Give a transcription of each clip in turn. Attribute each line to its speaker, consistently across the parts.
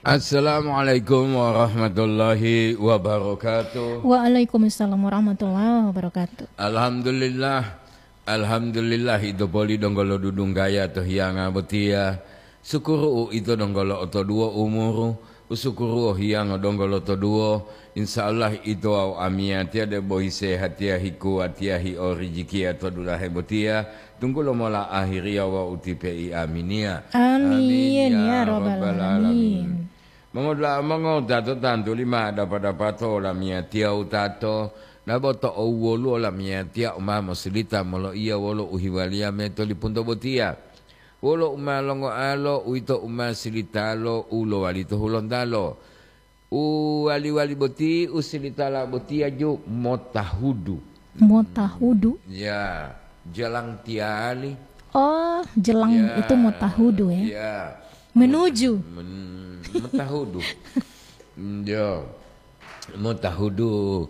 Speaker 1: Assalamualaikum warahmatullahi wabarakatuh.
Speaker 2: Waalaikumsalam warahmatullahi wabarakatuh.
Speaker 1: Alhamdulillah itu poli donggolo dudung gaya toh yang abotia. Syukuru itu donggolo oto dua umuru. Usukuru hiang donggolo to dua. Insyaallah itu au amia tiada bohi sehat ya hiku atia hi orijiki atau dulah hebotia. Tunggu lo mola akhiria wa utipi aminia.
Speaker 2: Amin ya rabbal alamin.
Speaker 1: Mango tato tanto lima dapat la mia tia utato na boto owolo la mia tia umama silita molo ia wolo uhiwalia meto lipunto botia wolo umalongo alo uito silita lo ulo walito hulondalo wali boti usilitala botia ju motahudu ya jelang tiali
Speaker 2: jelang ya, itu motahudu ya menuju
Speaker 1: Mutahudu. Yo. Mutahudu.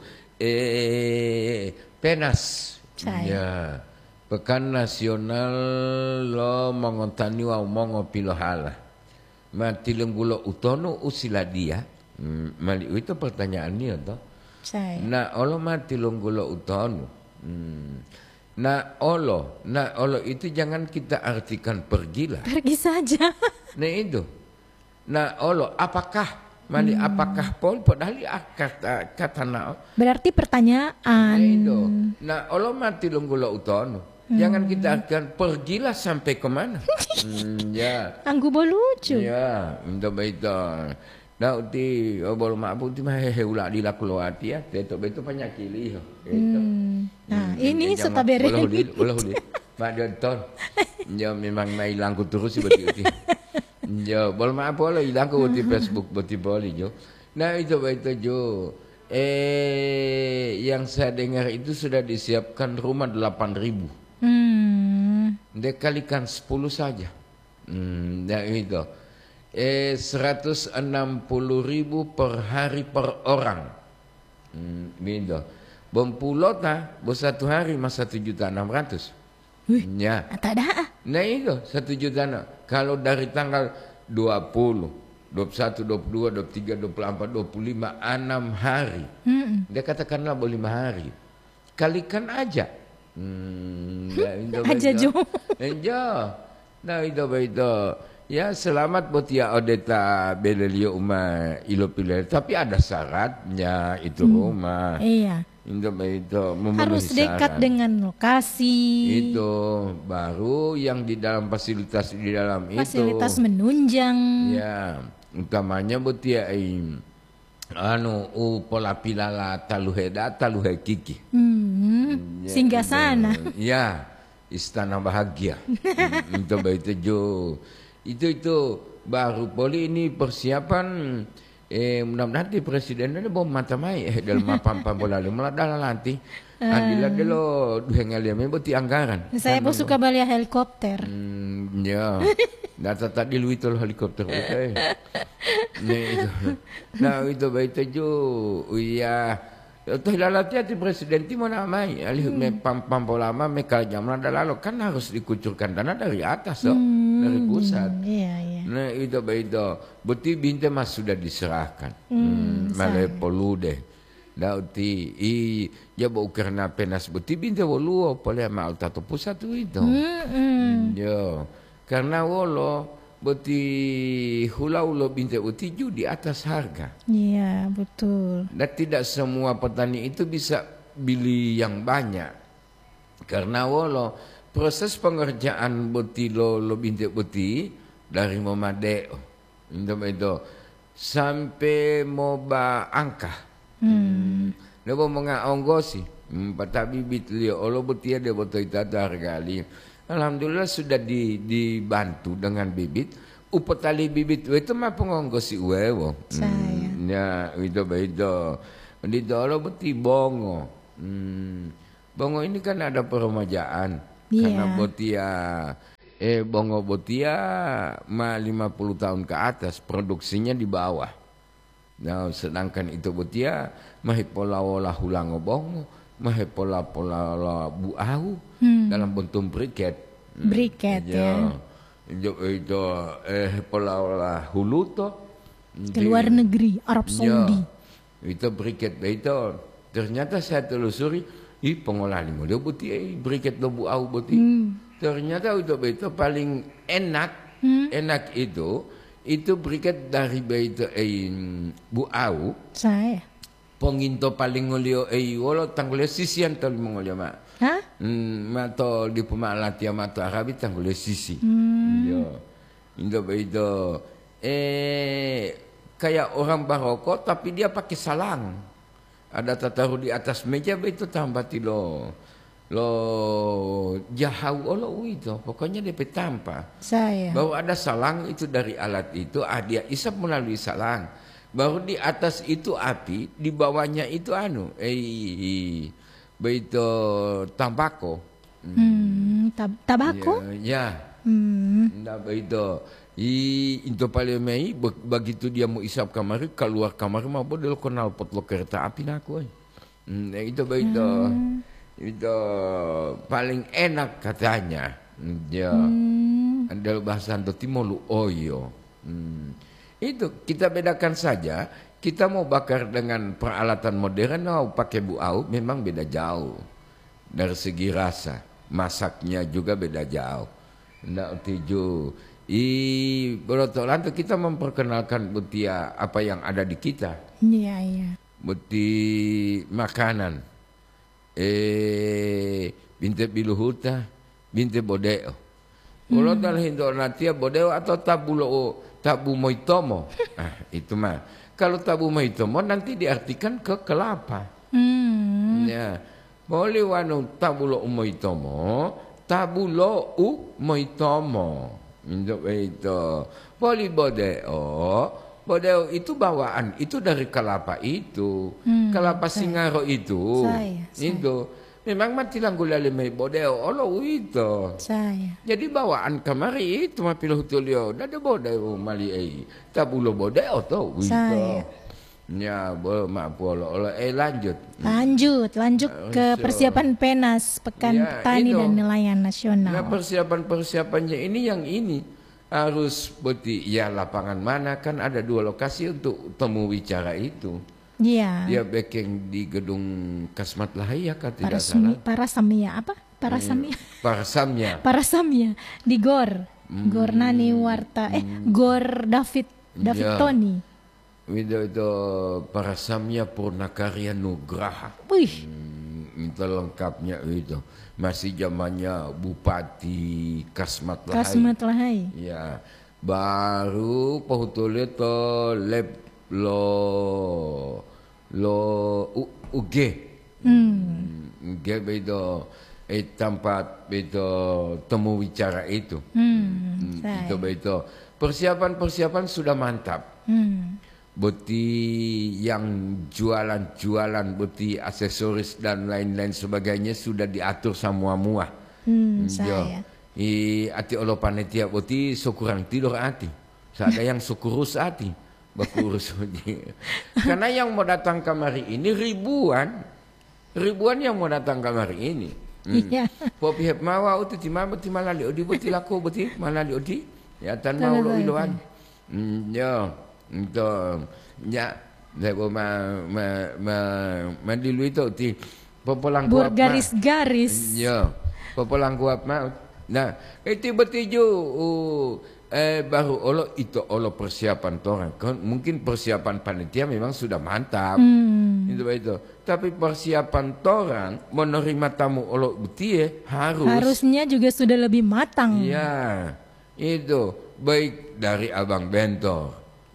Speaker 1: Penas. Ya. Pekan nasional lo mengontani wa mongo pilohala. Mati lenggulo utono usiladia. Mali itu pertanyaannya toh. Nah, olo mati lenggulo utono. Nah, olo itu jangan kita artikan pergilah.
Speaker 2: Pergi saja.
Speaker 1: Nah itu. Nah, apakah mali apakah pol padahal kata na.
Speaker 2: Berarti pertanyaan.
Speaker 1: Nah, mati lunggulo utono. Jangan kita akan pergilah sampai kemana. Ya.
Speaker 2: Anggu lucu.
Speaker 1: Ya, itu. Nah, uti bol mabu ti mah heula di laku loati ya. Teto beto panyakili gitu.
Speaker 2: Nah, ini setabere.
Speaker 1: Ulah. Mak donton. Ya memang mai langku terus sih uti. Jo, bol maaf lo hilang ko di Facebook boti boli jo. Nah itu jo. Yang saya dengar itu sudah disiapkan rumah 8.000. Dia kalikan 10 saja. Nah itu. 160.000 per hari per orang. Gitu. Bom pulota, bos 1 hari mas 1.600.000. Ya.
Speaker 2: Tak ada.
Speaker 1: Nah itu 1 juta. Kalau dari tanggal 20, 21, 22, 23, 24, 25, 6 hari. Dia katakanlah 5 hari. Kalikan aja.
Speaker 2: Aja Jo.
Speaker 1: Nah itu. Ya selamat buat ya Odeta Belelio Uma Ilopile. Tapi ada syaratnya itu rumah.
Speaker 2: Iya.
Speaker 1: Itu
Speaker 2: harus dekat dengan lokasi.
Speaker 1: Itu baru yang di dalam fasilitas di dalam
Speaker 2: fasilitas itu menunjang.
Speaker 1: Ya, utamanya buat ya pola pilala taluheda taluhe kiki.
Speaker 2: Ya, singgah sana.
Speaker 1: Ya, istana bahagia. Itu jo. Itu baru poli ini persiapan mudah-mudahan presiden ini bom mata mai dalam apa bola malah dalam nanti andila delo dua ngaliam buti anggaran.
Speaker 2: Saya pun suka beli helikopter.
Speaker 1: Ya. Data tadi lu itu helikopter. Nah itu baik jo. Iya. Toh lalatnya di presiden ti mana mai alih me pam lama me kajam lalu kan harus dikucurkan dana dari atas dari pusat.
Speaker 2: Iya.
Speaker 1: Nah itu beti binte mas sudah diserahkan. Malai polude. Dauti ya bau karena penas beti binte woluo pole mal tato pusat itu. Yo karena wolo beti ulo binte uti ju di atas harga.
Speaker 2: Iya betul.
Speaker 1: Dan tidak semua petani itu bisa beli yang banyak. Karena wolo proses pengerjaan beti lo binte beti dari memadeo itu sampai moba angka. Dia mau onggosi. Patah bibit liyo olo beti dia botoi tata hargali. Alhamdulillah sudah dibantu dengan bibit. Upetali bibit itu mah pengonggosi uewo. Ya itu. Di dolo beti bongo. Bongo ini kan ada peremajaan. Karena botia bongo botia mah 50 tahun ke atas produksinya di bawah. Nah sedangkan itu botia mah pola hulango bongo. Mahepola buahu dalam bentuk briket
Speaker 2: ya.
Speaker 1: Itu pola huluto
Speaker 2: Ke luar negeri, Arab Saudi.
Speaker 1: Itu briket itu. Ternyata saya telusuri, pengolah lima dia buti, briket lo buau buti. Ternyata itu paling enak itu briket dari itu buau.
Speaker 2: Saya.
Speaker 1: Penginto paling ngolio wala tanggulnya sisian tol mongolio mak.
Speaker 2: Hah?
Speaker 1: Mato di pemalatia mato Arabi tanggulnya sisi. Yo. Indo itu kayak orang baroko tapi dia pakai salang. Ada taruh di atas meja itu tambah lo jahau itu. Pokoknya dia tampa.
Speaker 2: Saya.
Speaker 1: Bahwa ada salang itu dari alat itu dia isap melalui salang. Baru di atas itu api, di bawahnya itu begitu tambako.
Speaker 2: Tabako?
Speaker 1: Ya. Nah begitu. Itu paling mei begitu dia mau isap kamar, keluar kamar mau dia kenal potlo kereta api naku. Itu begitu. Itu paling enak katanya. Ya. Ada bahasa Timolu oyo. Itu kita bedakan saja. Kita mau bakar dengan peralatan modern atau pakai buau memang beda jauh. Dari segi rasa, masaknya juga beda jauh. Ndak tuju. Berotolan kita memperkenalkan betia apa yang ada di kita.
Speaker 2: Iya, iya.
Speaker 1: Beti makanan. Binte biluhuta, binte bodeo. Kalau dalam Indonesia bodeo atau tabu moitomo. Itu mah. Kalau tabu moitomo nanti diartikan ke kelapa. Ya. Boleh wanu tabulo moitomo, tabulo moitomo. Itu. Boleh bodeo itu bawaan, itu dari kelapa itu. Kelapa singaro itu. Itu. Memang mati langgula lemai bodeo itu.
Speaker 2: Saya.
Speaker 1: Jadi bawaan kemari itu mah pilu tulio. Dada bodeo mali tabulo bodeo to.
Speaker 2: Saya.
Speaker 1: Ya, maaf lanjut.
Speaker 2: Lanjut ke persiapan PENAS Pekan Petani dan Nelayan Nasional.
Speaker 1: Nah, persiapannya ini harus berarti lapangan mana kan ada 2 lokasi untuk temu bicara itu.
Speaker 2: Iya.
Speaker 1: Dia backing di gedung Kasmat Lahaya kan tidak salah.
Speaker 2: Parasamia apa?
Speaker 1: Parasamia.
Speaker 2: Parasamia di Gor. Gor Nani Warta Gor David Tony.
Speaker 1: Itu Parasamia Purnakarya Nugraha.
Speaker 2: Wih.
Speaker 1: Itu lengkapnya itu. Masih zamannya Bupati Kasmat Lahai.
Speaker 2: Kasmat Lahai.
Speaker 1: Ya. Baru pohutule to leb lo uge. Uge itu tempat itu temu bicara itu. Itu persiapan sudah mantap. Beti yang jualan beti aksesoris dan lain-lain sebagainya sudah diatur semua.
Speaker 2: Saya.
Speaker 1: Ati olo panitia beti kurang tidur ati. Ada yang sukurus ati. Bakurus. Karena yang mau datang kemari ini ribuan yang mau datang kemari ini.
Speaker 2: Iya.
Speaker 1: Popi hep mawa uti malali odi beti laku beti malali odi. Ya tan mau lo iloan. Ya. Itu ya saya mandilu itu ti pepolang kuap
Speaker 2: garis-garis.
Speaker 1: Ya, pepolang kuap maut. Nah, itu betiju baru itu persiapan orang. Mungkin persiapan panitia memang sudah mantap. Itu. Tapi persiapan orang menerima tamu betie
Speaker 2: harusnya juga sudah lebih matang.
Speaker 1: Ya, itu baik dari Abang Bentor.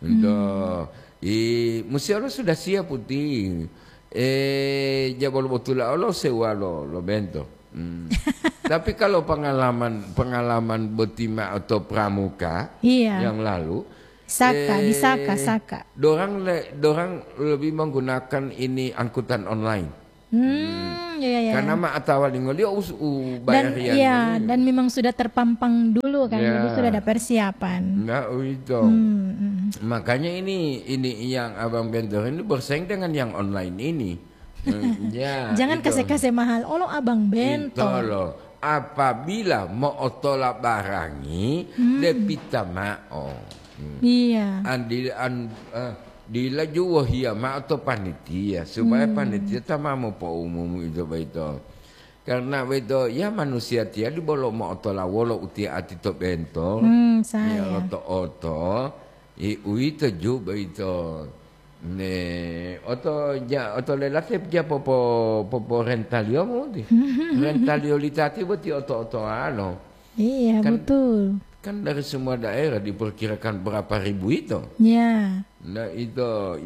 Speaker 1: Mesti Allah sudah siap putih. Jabal betul Allah sewa lo bento. Tapi kalau pengalaman betima atau pramuka yang lalu,
Speaker 2: Saka.
Speaker 1: Dorang lebih menggunakan ini angkutan online.
Speaker 2: Iya.
Speaker 1: Karena atau dia bayar
Speaker 2: dan memang sudah terpampang dulu kan, jadi sudah ada persiapan.
Speaker 1: Nah, itu. Makanya ini yang Abang Bentor ini bersaing dengan yang online ini.
Speaker 2: Jangan kasih mahal. Abang Bentor.
Speaker 1: Apabila mau tolak barangi, depita mao.
Speaker 2: Iya.
Speaker 1: Di laju wahia ma atau panitia supaya panitia tamamu po umum itu baito. Karena baito ya manusia tia di bolo mo oto la wolo uti ati to bento. Ya
Speaker 2: Saya.
Speaker 1: oto ui teju baito. Ne oto lelate ja popo rentalio mo di. Rentalio litati boti oto ano.
Speaker 2: Iya, betul.
Speaker 1: Kan dari semua daerah diperkirakan berapa ribu itu.
Speaker 2: Ya.
Speaker 1: Nah itu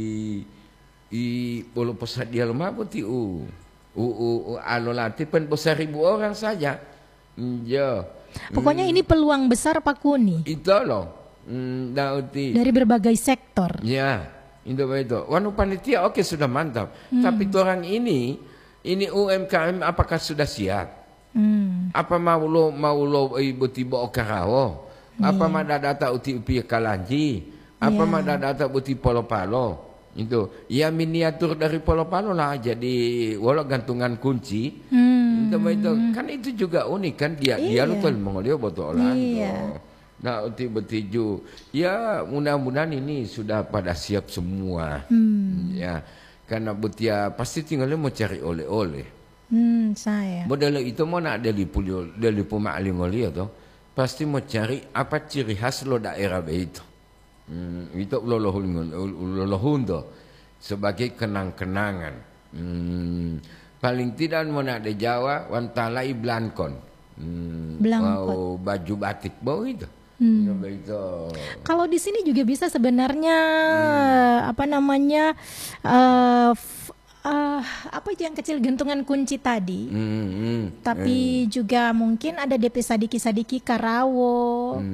Speaker 1: bolo posat dia lemah putih alolati pen besar 1.000 orang saja. Ya.
Speaker 2: Pokoknya ini peluang besar Pak Kuni.
Speaker 1: Itu loh. Dauti.
Speaker 2: Dari berbagai sektor.
Speaker 1: Ya. Itu. Wanu panitia oke sudah mantap. Tapi orang ini UMKM apakah sudah siap? Apa mau lo ibu tiba okarawo? Apa mada data uti upi kalanji? Apa mada data uti polo-palo? Itu ya miniatur dari polo-palo lah jadi walau gantungan kunci. Itu kan itu juga unik kan dia lo tuh mengolio botol Orlando. Nah uti betiju ya mudah-mudahan ini sudah pada siap semua. Ya karena betia pasti tinggalnya mau cari oleh-oleh.
Speaker 2: Saya.
Speaker 1: Model itu mau nak dari Puma'alingoli atau pasti mau cari apa ciri khas lo daerah itu. Itu lolohun sebagai kenang-kenangan. Paling tidak mau nak di Jawa wantalai blankon. Wow, baju batik bau itu.
Speaker 2: Kalau di sini juga bisa sebenarnya apa namanya apa itu yang kecil gantungan kunci tadi, tapi juga mungkin ada DP sadiki-sadiki karawo,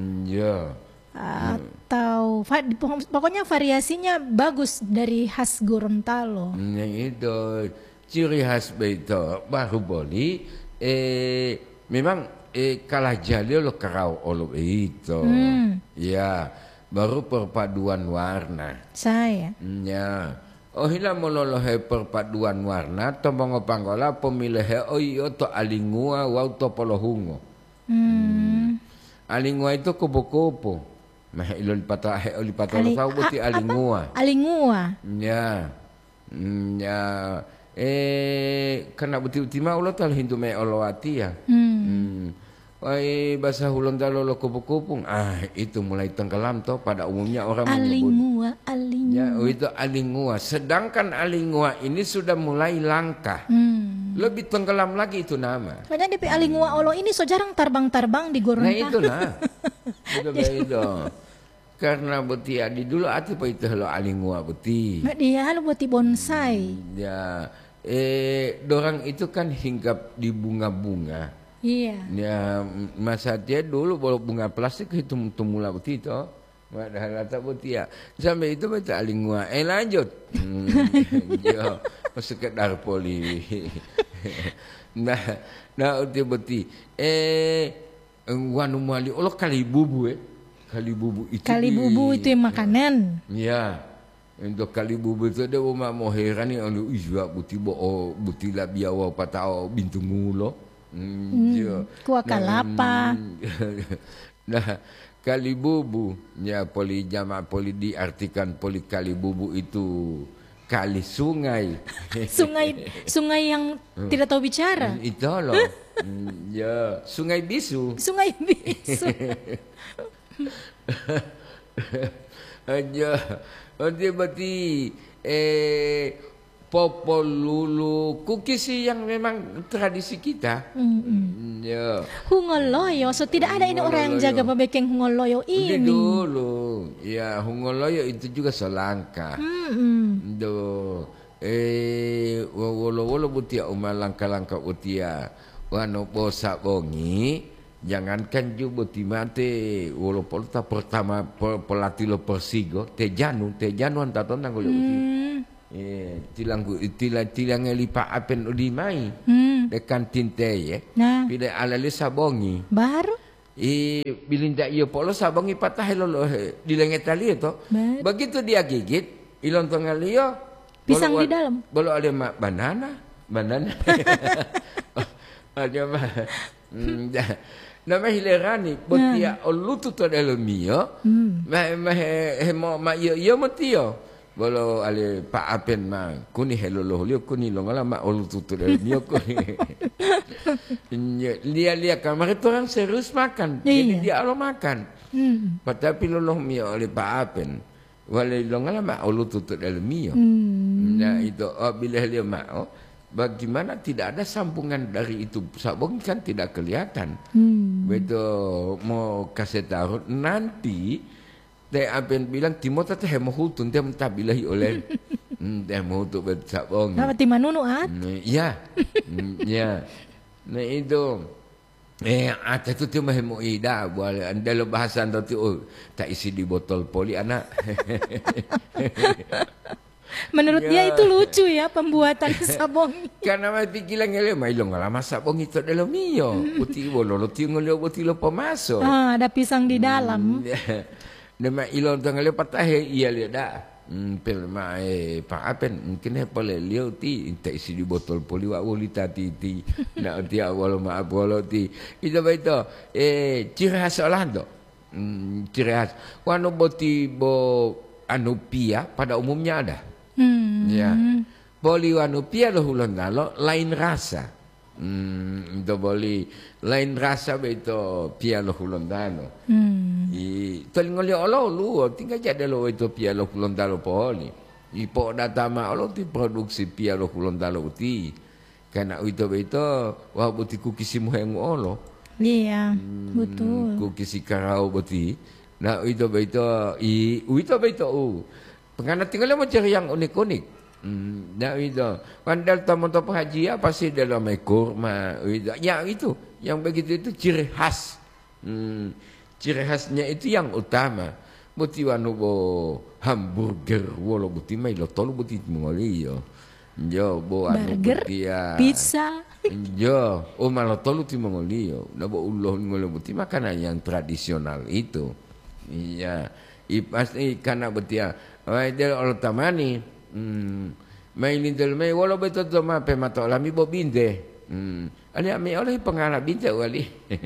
Speaker 2: atau pokoknya variasinya bagus dari khas Gorontalo.
Speaker 1: Itu ciri khas itu baru boleh memang kalah jali lo karau olo itu, ya baru perpaduan warna.
Speaker 2: Saya.
Speaker 1: Ya. Oh hila mololohe perpaduan warna to mongopanggola pemilih to alingua wau to polohungo. Alingua itu kupu-kupu. Mah ilol lipata tahu buti alingua.
Speaker 2: Alingua.
Speaker 1: Ya. Ya kena buti utima ulo tal hindu me olowati ya. Wai bahasa Hulun lo kupu-kupung. Itu mulai tenggelam toh pada umumnya orang menyebut
Speaker 2: alingua.
Speaker 1: Ya, itu alingua. Sedangkan alingua ini sudah mulai langka. Lebih tenggelam lagi itu nama.
Speaker 2: Makanya DP alingua olo ini so jarang terbang-terbang di Gorontalo.
Speaker 1: Nah itulah. Itu. Karena beti adi dulu ati pa itu lo alingua beti.
Speaker 2: Dia lo beti bonsai.
Speaker 1: Ya, dorang itu kan hinggap di bunga-bunga.
Speaker 2: Iya.
Speaker 1: Ya masa dia dulu bawa bunga plastik itu tumula betul itu. Padahal tak betul ya. Sampai itu betul alingua. Lanjut. Yo, sekedar poli. Nah betul. Wanu mali Allah kali bubu Kali bubu itu.
Speaker 2: Kali bubu itu yang makanan.
Speaker 1: Ya. Untuk kali bubu itu ada umat moheran yang juga buti lah biawa patau bintu ngulo.
Speaker 2: Kuah kalapa.
Speaker 1: Nah, kali bubu ya poli jama poli diartikan poli kali bubu itu kali sungai.
Speaker 2: sungai yang tidak tahu bicara.
Speaker 1: Itu loh. Ya, sungai bisu.
Speaker 2: Sungai bisu.
Speaker 1: Aja. Berarti popol lulu kukis yang memang tradisi kita. Ya.
Speaker 2: Hungoloyo, so tidak ada ini orang yang jaga bebekeng hungoloyo ini.
Speaker 1: Dulu, ya hungoloyo itu juga selangka. Wolo butia langka butia, wano bosa bongi, jangankan juga buti mate, wolo polta pertama pelatilo persigo, tejanu antar tonang golo buti. Tilang lipa apen udimai dekan tinte ya.
Speaker 2: Nah.
Speaker 1: Pila alali sabongi.
Speaker 2: Baru.
Speaker 1: Bilinda iyo polo sabongi patah lolo dilenget tali itu. Begitu dia gigit, ilon tengah liyo.
Speaker 2: Pisang di dalam.
Speaker 1: Bolo ada banana. Ada mah. nama hilerani botia olutu to dalam mio ma yo motio bolo ale pa apen ma kuni helolo lio kuni longala ma olutu to dalam mio kuni lia kamar itu orang serius makan jadi dia alo makan tapi loloh mio oleh pa apen wale longala ma olutu to dalam mio nah itu bila dia mau bagaimana tidak ada sambungan dari itu sabong kan tidak kelihatan. Betul mau kasih tahu nanti teh apen bilang timota teh mau hutun teh mentabilahi oleh teh mau hutu sabong.
Speaker 2: Apa timanunu at?
Speaker 1: Iya, ya. Nah itu ada tu tu mau ida boleh anda lo bahasan tu tak isi di botol poli anak.
Speaker 2: Menurut dia itu lucu ya pembuatan sabong.
Speaker 1: Karena mati kilang ngele mai long lama sabong itu dalam mio. Putih bolo lo tiu ngele putih lo pemasok.
Speaker 2: Ada pisang di dalam.
Speaker 1: Nama ilon ngele patah iya lihat dah. Pel mai pak apen mungkin pole liu ti tak isi di botol poli wa woli tati ti. Nak ti awal ma bolo ti. Itu beito ciri khas Orlando. Ciri khas. Wano boti bo anupia pada umumnya ada. Ya, poliwanupia lo hulon dalo lain rasa. Itu boli lain rasa beto pia lo hulon dalo. Tol ngoli olo lu tinggal jadi lo itu pia lo hulon dalo poli. Ipo datama olo ti produksi pia lo hulon dalo uti. Karena itu beto wah buti kukisimu yang olo.
Speaker 2: Iya, betul.
Speaker 1: Kukisi karau buti. Nah itu beto itu beto penganut tinggal mau cari yang unik-unik. Nah itu, pandal tamu-tamu pengajian pasti dalam ekor, ya itu, yang begitu itu ciri khas. Ciri khasnya itu yang utama. Buti wanu bo hamburger, walau buti mai lo tolu buti mengoli yo. Jo bo anu buti ya.
Speaker 2: Pizza.
Speaker 1: Jo, malah tolu ti mengoli yo. Nah bo uloh ngolo buti makanan yang tradisional itu. Iya, pasti karena buti ya. Dia orang tamani, main indel main walau betul tu mah pemata alami bo binte, ani ami oleh pengalah binte wali,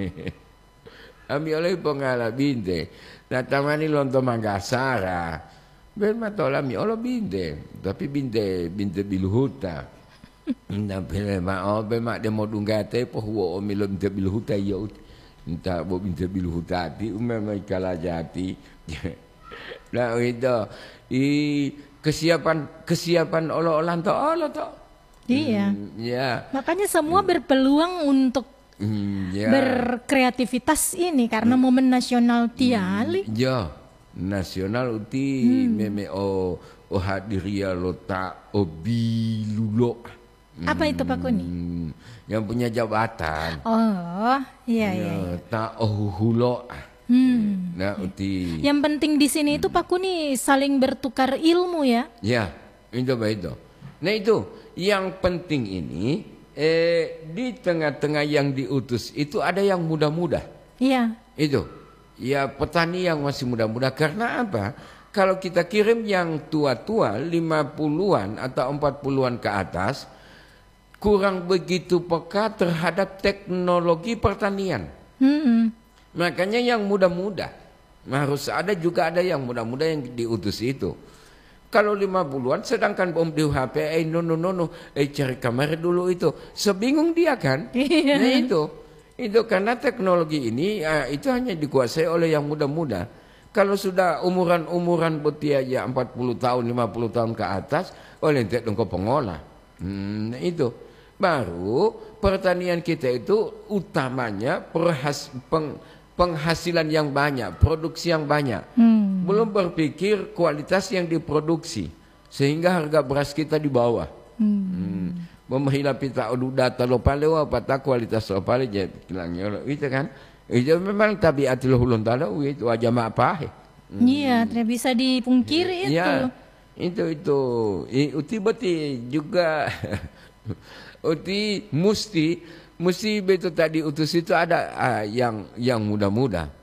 Speaker 1: ami oleh pengalah binte, nah tamani lonto manggasara, pemata alami oleh binte, tapi binte biluhuta, nah pema dia mau dunggate pohuo omilo binte biluhuta yo, entah bo binte biluhuta ti, umai kalah jati. Nah itu kesiapan olah-olahan to.
Speaker 2: Iya.
Speaker 1: Ya.
Speaker 2: Makanya semua berpeluang untuk berkreativitas ini karena momen nasional tiali.
Speaker 1: Ya, nasional uti meme hadiria lota obilulo.
Speaker 2: Apa itu Pak Kuni?
Speaker 1: Yang punya jabatan.
Speaker 2: Oh, iya.
Speaker 1: Ta ohulo. Nah, uti.
Speaker 2: Yang penting di sini itu Pak Kuni saling bertukar ilmu ya.
Speaker 1: Ya, itu baik itu. Nah itu yang penting ini di tengah-tengah yang diutus itu ada yang muda-muda.
Speaker 2: Iya.
Speaker 1: Itu. Ya petani yang masih muda-muda karena apa? Kalau kita kirim yang tua-tua 50-an atau 40-an ke atas kurang begitu peka terhadap teknologi pertanian. Makanya yang muda-muda harus ada juga ada yang muda-muda yang diutus itu. Kalau 50-an sedangkan bom di HP no cari kamera dulu itu. Sebingung dia kan? Nah itu karena teknologi ini itu hanya dikuasai oleh yang muda-muda. Kalau sudah umuran betia ya 40 tahun 50 tahun ke atas oleh tidak dongko pengolah. Nah itu baru pertanian kita itu utamanya penghasilan yang banyak, produksi yang banyak. Belum berpikir kualitas yang diproduksi. Sehingga harga beras kita di bawah. Memahila pita data lo palewa pata kualitas lo pale je kilangnya itu kan. Itu memang tabiatul hulun tala itu aja apa.
Speaker 2: Iya, tidak bisa dipungkiri itu.
Speaker 1: Ya, itu. Uti beti juga uti mesti betul tadi utus itu ada yang muda-muda.